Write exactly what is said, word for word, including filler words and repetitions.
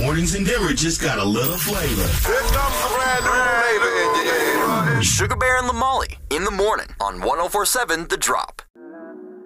Mornings in Denver just got a little flavor. Here comes the brand new flavor in your ear. Sugar Bear and Lamali in the morning on one oh four point seven The Drop.